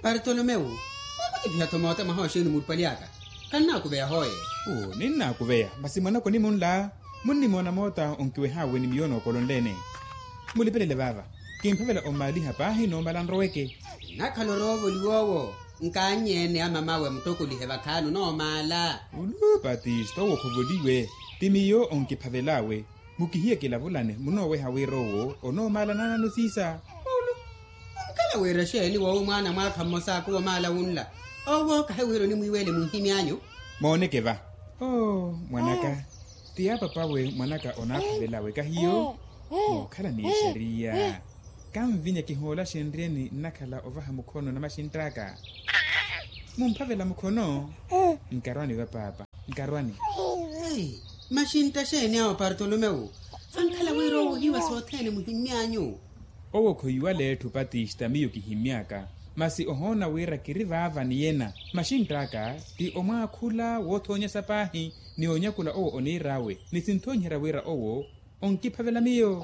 Bartolomeu, pia tomata mahoshi ni murpaliaka. Kana kuvea hoye. Nina kuvea. Basi mwana koni munla. Muni mwana mota onkiwe hawe ni miyono kolondene. Mulipele levava. Kimpavela omali hapa hino malandroweke. Nakalorovo liwowo. Nkanyene ama mawe mtoko liheva kanu no mala. Batista wo kovodiwe. Timiyo onkipavelawe. Mukihia kilavulane munowe hawirowo ono mala nana nusisa. Kala wera sheni wo mwana mwaka mosako wa mala unla. Owo kahewiro ni mwiwele muhimianyo. Monekeva. Mwanaka. Tia papawe mwanaka onapavelawe kahiyo. Kala ni sheria. Kamvinya kihola shendreni nakala ovaha mukono na mashintraka. Mumpavela mukono. Nkarwani wa papa. Nkarwani. Mashinta sheni ao Bartolomeu. Fankala wero hiwa sotene muhimianyo. Owo koyuwa letu Batista miyo kihimiaka. Masi ohona wera kirivava ni yena. Mashintraka ti oma kula wotonya sapahi ni onyakula owo onirawe. Ni sintonyera wera owo onkipavela miyo.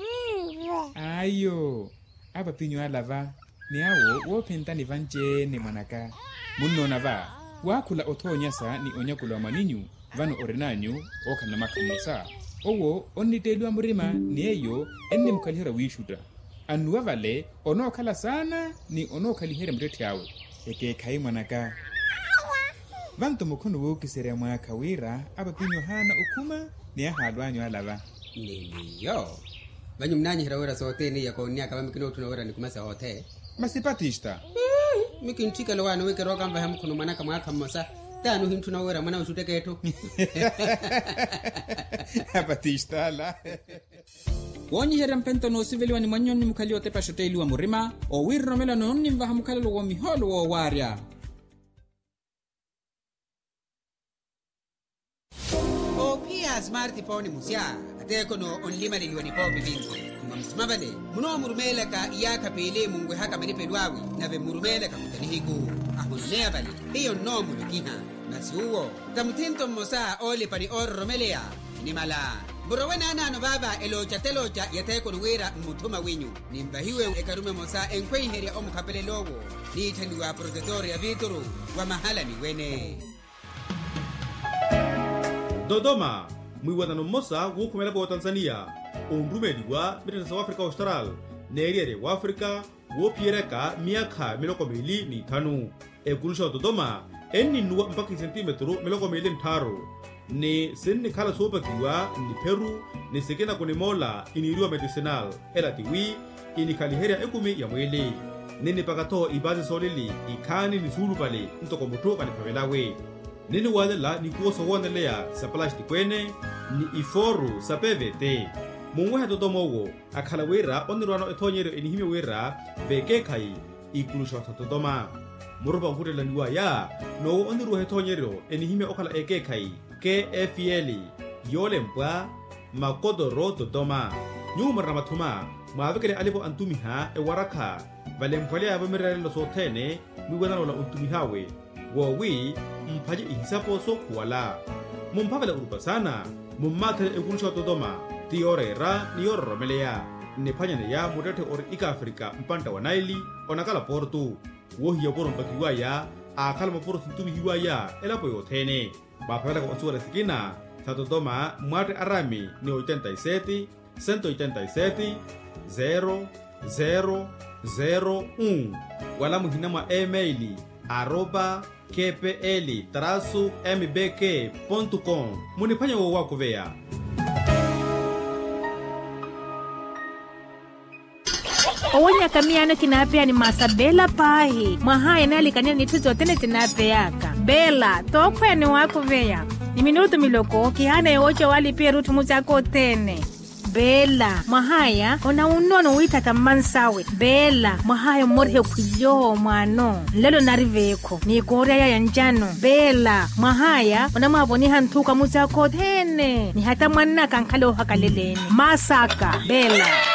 Ayo. Aba pinyo alava. Ni awo wopenta ni vanche ni manaka. Munona va. Wakula otonyasa ni onyakula maninyu. Vano orenanyu okana makamusa. Owo onitelwa murima ni eyo enne mukalihera wishuta. Anuwa vale ono kala sana ni ono kalihera mreti yawe. Eke kai manaka. Vanto mukono wukisere mwaka wira aba pinyo hana ukuma ni ahadwanyo alava. Niliyo. Banyu mnanyi hirawera sote ni yako niya kama mikino tunawera ni kumasa hote. Masi Batista. Mikinchika lawano wike roka mba hamukono manaka mwaka mwasa. Tanu him tunawera mana usuteke eto. Batista la. Wonyi hera mpento no siveli wani manyoni mukali ote pashoteli wa murima. O wirro mela noni mbaha mukali lo miholo wa waria. O pia smarti poni musia. Ateko no onlima li wani popi vinzi. Mabale muno murumela ka iyaka pele mungwe haka manipelwawi na ve murumela ka kutanihiku ahonea bali hiyo no mulukiha nasuo tamtinto mosa ole pari romelea ni mala burowena nano baba elocha yateko nuwera mutuma winyu nimbahiwe ekarume mosa enkwe heria omukapele lowo ni thandiwa protetor ya vituru wa mahala ni wene Dodoma mwiwadano mosa wukumela bo Tanzania Umbrumeli wa Mirasa wa Afrika Austral Neriere wa Afrika wo piereka miaka miloko mili ni tanu Ekulusha Dodoma eni nuwa mpaki centimetro miloko mili ntaro Ni seni kala sopa kiwa ni Peru ni sekena kone mola iniriwa medicinal Ela tiwi ini kaliheria ekumi ya mwele Nini pakato ibazi solili ikani ni sulu pale ntoko muto kani pamelawe Nini wadela ni kuwa sawandelea sa palash kwene ni iforu sa PVT Mungwe Dodoma wo akhala wera onirwano etonyero enihime wera beke kai ikulusha Dodoma Muruba ngurela niwa ya no onirwa etonyero enihime okhala eke kai KFL Yolembwa Makodoro Dodoma Nyuma Ramathuma Mavekele alipo antumiha ewaraka Valempwale abamirele lo sotene miwenano la untumihawe Wowi mpaje ihisapo so kuwala Mumpavela urupa sana Mumatele ekulusha Dodoma Tiorera ni romelea Nepanyane ya mudete or ika Afrika mpanta wa Naili onakala portu Wohi ya poro mpakiwa ya akala maporo sintumi hiwa ya elapo yotene Mapavela kwa suwa sikina Sa Dodoma mwate arami ni 87 187 0001 Wala muhinama emaili @kpl-mbk.com Munipanya wako vea Owonya kamiano kinapea ni masabela pahi. Mahaya nali kanya ni tuzo tene tinapeyaka. Bela, tokwe ni wako veya. Ni minuto miloko, kihana yoche wali pia rutu muzako tene. Bela, mahaya, ona unono wita tamansawe. Bela, mahaya morhe kujoho mwano. Lelo nariveko, ni korea ya njano. Bela, mahaya, ona mahaboni hantuka muzako tene. Ni hata mwana kankalo hakaleleni. Masaka, Bela.